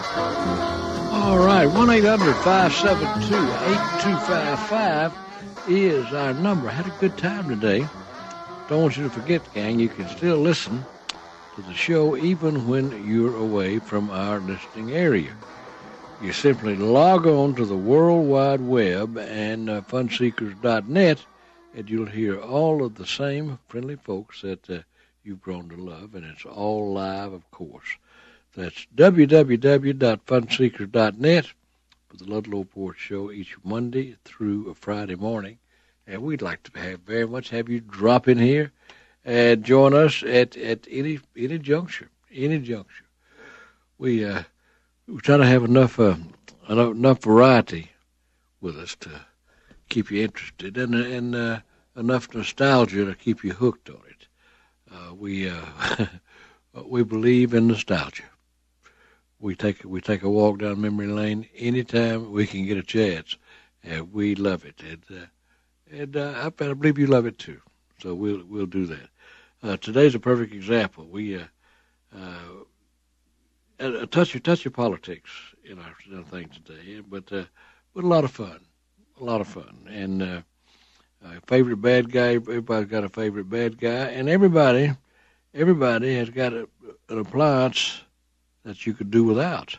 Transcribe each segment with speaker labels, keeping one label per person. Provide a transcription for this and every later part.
Speaker 1: All right, 1-800-572-8255 is our number. Had a good time today. Don't want you to forget, gang, you can still listen to the show even when you're away from our listening area. You simply log on to the World Wide Web and funseekers.net, and you'll hear all of the same friendly folks that you've grown to love, and it's all live, of course. That's www.funseekers.net for the Ludlow Old Porch Show each Monday through a Friday morning. And we'd like to very much have you drop in here and join us at any juncture. Any juncture. We try to have enough variety with us to keep you interested, and enough nostalgia to keep you hooked on it. We believe in nostalgia. We take a walk down memory lane anytime we can get a chance, and we love it. And I believe you love it too. So we'll do that. Today's a perfect example. We a touch of politics in our thing today, but with a lot of fun. And favorite bad guy. Everybody's got a favorite bad guy, and everybody has got an appliance that you could do without.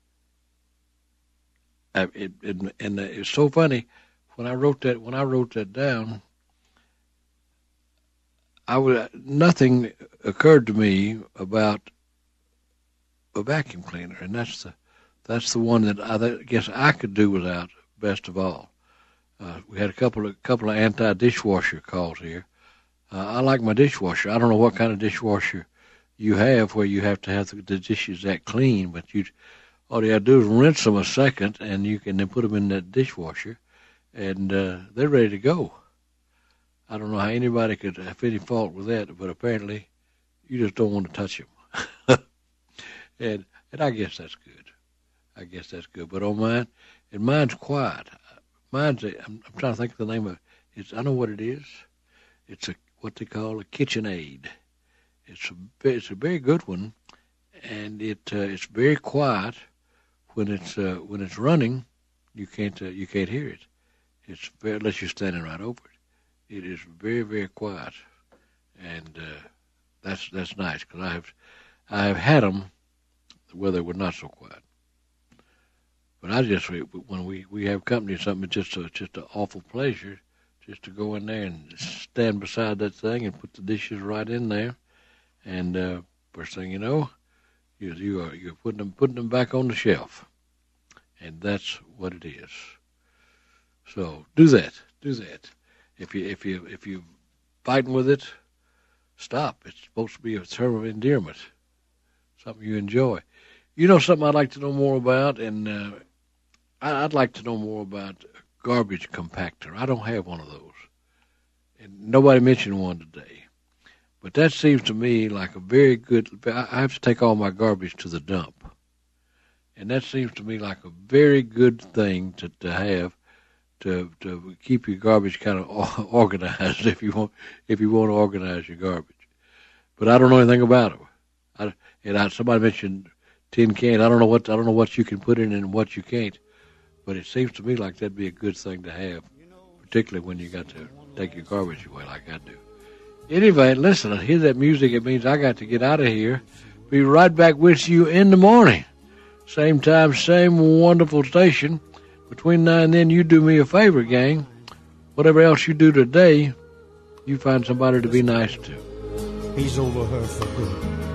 Speaker 1: And it's so funny when I wrote that down. Nothing occurred to me about a vacuum cleaner, and that's the one that I guess I could do without best of all. We had a couple of anti-dishwasher calls here. I like my dishwasher. I don't know what kind of dishwasher you have where you have to have the dishes that clean, but all you have to do is rinse them a second, and you can then put them in that dishwasher, and they're ready to go. I don't know how anybody could have any fault with that, but apparently you just don't want to touch them. and I guess that's good. But on mine, and mine's quiet. I'm trying to think of the name of it. I know what it is. It's what they call a KitchenAid. It's a very good one, and it's very quiet when it's running. You can't hear it. Unless you're standing right over it. It is very, very quiet, and that's nice because I have had them where they were not so quiet. But when we have company or something, it's just an awful pleasure just to go in there and stand beside that thing and put the dishes right in there, and first thing you know, you're putting them back on the shelf, and that's what it is. So do that. If you're fighting with it, stop. It's supposed to be a term of endearment, something you enjoy. You know something I'd like to know more about, and I'd like to know more about a garbage compactor. I don't have one of those, and nobody mentioned one today. But that seems to me like a very good. I have to take all my garbage to the dump, and that seems to me like a very good thing to have. To keep your garbage kind of organized if you want to organize your garbage. But I don't know anything about it. Somebody mentioned tin can. I don't know what you can put in and what you can't. But it seems to me like that'd be a good thing to have, particularly when you got to take your garbage away like I do. Anyway, listen, I hear that music. It means I got to get out of here. Be right back with you in the morning. Same time, same wonderful station. Between now and then, you do me a favor, gang. Whatever else you do today, you find somebody to be nice to.
Speaker 2: He's over her for good.